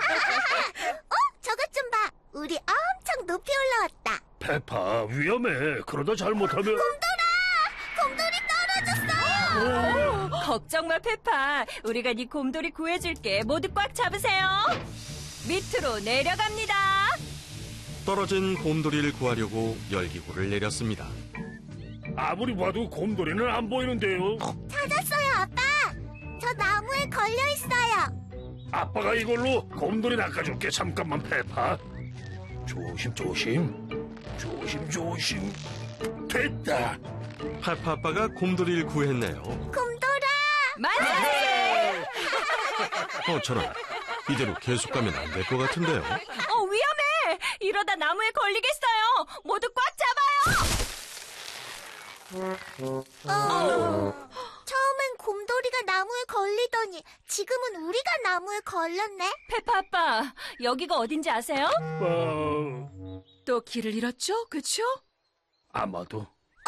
저것 좀 봐. 우리 엄청 높이 올라왔다. 페파, 위험해. 그러다 잘못하면... 곰돌이 떨어졌어요. 걱정 마, 페파. 우리가 네 곰돌이 구해줄게. 모두 꽉 잡으세요. 밑으로 내려갑니다. 떨어진 곰돌이를 구하려고 열기구를 내렸습니다. 아무리 봐도 곰돌이는 안 보이는데요. 찾았어요, 아빠. 저 나무에 걸려 있어요. 아빠가 이걸로 곰돌이 낚아줄게. 잠깐만, 페파. 조심. 됐다. 페파 아빠가 곰돌이를 구했네요. 곰돌아. 만세! 저런, 이대로 계속 가면 안 될 것 같은데요. 위험해! 이러다 나무에 걸리겠어요. 모두 꽉 잡아요. 처음엔 곰돌이가 나무에 걸리더니 지금은 우리가 나무에 걸렸네. 페파 아빠, 여기가 어딘지 아세요? 또 길을 잃었죠? 그쵸? 아마도.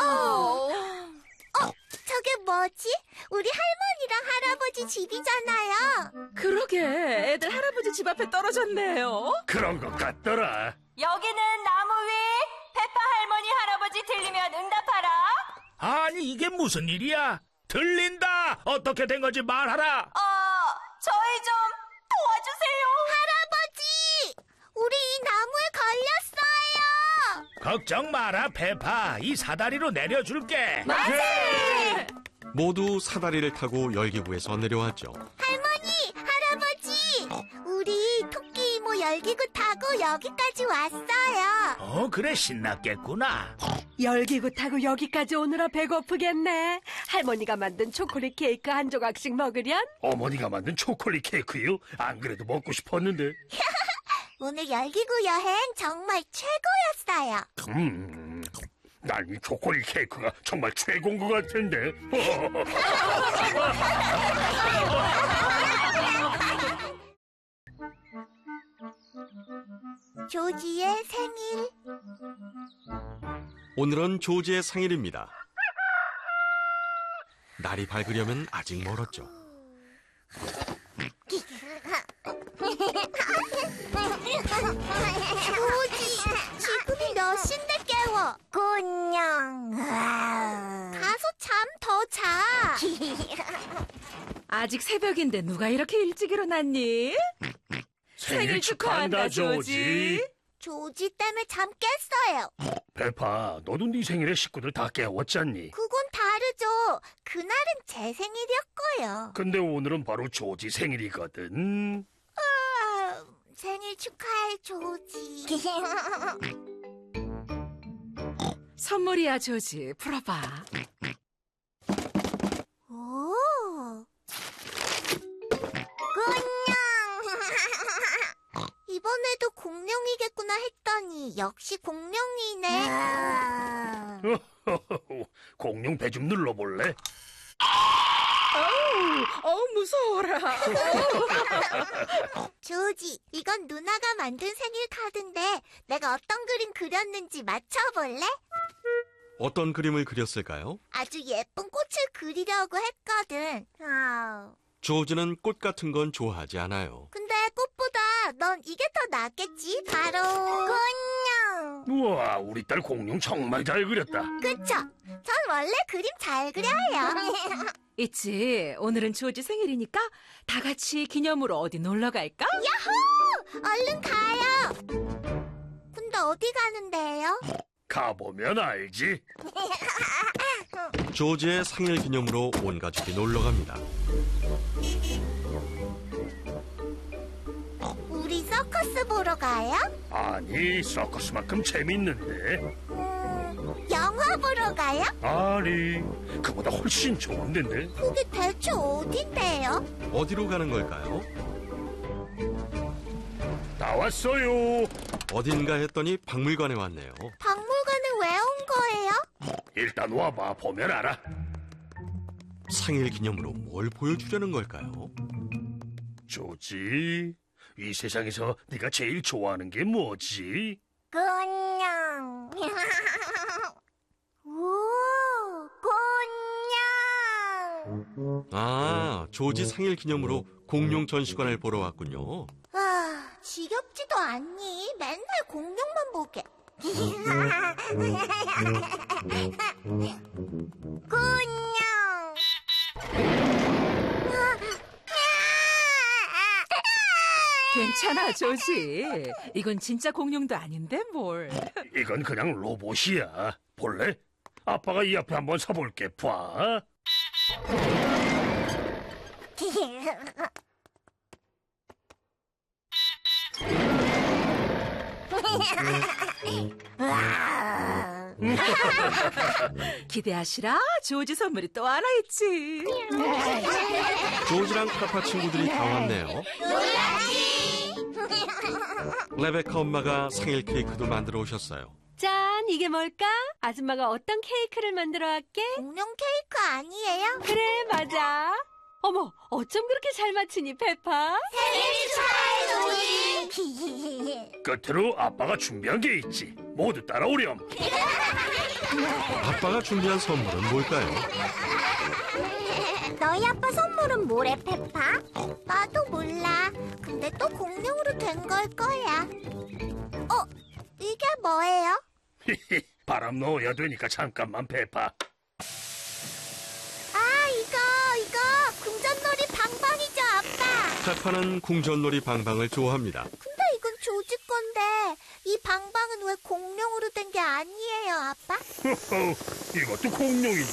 저게 뭐지? 우리 할머니랑 할아버지 집이잖아요. 그러게, 애들 할아버지 집 앞에 떨어졌네요. 그런 것 같더라. 여기는 나무 위. 페파 할머니 할아버지 들리면 응답하라. 아니, 이게 무슨 일이야? 들린다! 어떻게 된 건지 말하라! 저희 좀 도와주세요. 할아버지! 우리 이 나무에 걸렸어요. 걱정 마라, 페파. 이 사다리로 내려줄게. 만세! 모두 사다리를 타고 열기구에서 내려왔죠. 할머니, 할아버지! 우리 토끼 이모 열기구 타고 여기까지 왔어요. 그래, 신났겠구나. 열기구 타고 여기까지 오느라 배고프겠네. 할머니가 만든 초콜릿 케이크 한 조각씩 먹으련? 어머니가 만든 초콜릿 케이크요? 안 그래도 먹고 싶었는데. 오늘 열기구 여행 정말 최고였어요. 난 이 초콜릿 케이크가 정말 최고인 것 같은데. 조지의 생일. 오늘은 조지의 생일입니다. 날이 밝으려면 아직 멀었죠. 조지, 지금이 몇 시인데 깨워? 곤냥. 가서 잠 더 자. 아직 새벽인데 누가 이렇게 일찍 일어났니? 생일 축하한다, 조지. 조지 때문에 잠 깼어요. 페파, 너도 네 생일에 식구들 다 깨웠잖니? 그건 다르죠. 그날은 제 생일이었고요. 근데 오늘은 바로 조지 생일이거든. 생일 축하해, 조지. 선물이야, 조지. 풀어봐. 오. 곤냥. 이번에도 공룡이겠구나 했더니 역시 공룡이네. 공룡 배 좀 눌러볼래? 무서워라. 조지, 이건 누나가 만든 생일 카드인데 내가 어떤 그림 그렸는지 맞춰볼래? 어떤 그림을 그렸을까요? 아주 예쁜 꽃을 그리려고 했거든. 조지는 꽃 같은 건 좋아하지 않아요. 근데 꽃보다 넌 이게 더 낫겠지? 바로 공룡. 우와, 우리 딸 공룡 정말 잘 그렸다. 그쵸? 전 원래 그림 잘 그려요. 있지. 오늘은 조지 생일이니까 다 같이 기념으로 어디 놀러 갈까? 야호! 얼른 가요. 근데 어디 가는데요? 가보면 알지. 조지의 생일 기념으로 온 가족이 놀러 갑니다. 우리 서커스 보러 가요? 아니, 서커스만큼 재밌는데. 영화 보러 가요? 아니, 그보다 훨씬 좋은 데인데. 그게 대체 어딘데요? 어디로 가는 걸까요? 나왔어요. 어딘가 했더니 박물관에 왔네요. 박물관에 왜 온 거예요? 일단 와봐, 보면 알아. 생일 기념으로 뭘 보여주려는 걸까요? 조지, 이 세상에서 네가 제일 좋아하는 게 뭐지? 곤냥. 오, 곤냥. 아, 조지 생일 기념으로 공룡 전시관을 보러 왔군요. 아, 지겹지도 않니? 맨날 공룡만 보게. 공룡. 괜찮아, 조지. 이건 진짜 공룡도 아닌데 뭘. 이건 그냥 로봇이야. 볼래? 아빠가 이 앞에 한번 서볼게. 봐. 기대하시라. 조지 선물이 또 하나 있지. 조지랑 카파 친구들이 다 왔네요. 레베카 엄마가 생일 케이크도 만들어 오셨어요. 짠, 이게 뭘까? 아줌마가 어떤 케이크를 만들어 왔게? 공룡 케이크 아니에요? 그래, 맞아. 어머, 어쩜 그렇게 잘 맞추니, 페파? 생일 축하해, 조지. 끝으로 아빠가 준비한 게 있지. 모두 따라오렴. 아빠가 준비한 선물은 뭘까요? 너희 아빠 선물은 뭐래, 페파? 나도 몰라. 근데 또 공룡으로 된 걸 거야. 이게 뭐예요? 바람 넣어야 되니까 잠깐만, 페파. 이거 궁전놀이 방방이죠, 아빠. 페파는 궁전놀이 방방을 좋아합니다. 근데 이건 조지 건데 이 방방은 왜 공룡으로 된 게 아니에요, 아빠? 이것도 공룡인데